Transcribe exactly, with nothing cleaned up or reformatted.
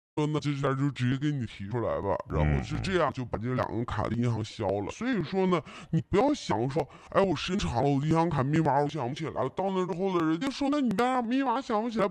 说那这下就直接给你提出来吧，然后是这样就把这两个卡的银行消了。所以说呢，你不要想说，哎，我申请了我的银行卡密码我想不起来了，到那之后呢，人家说那你别让密码想不起来。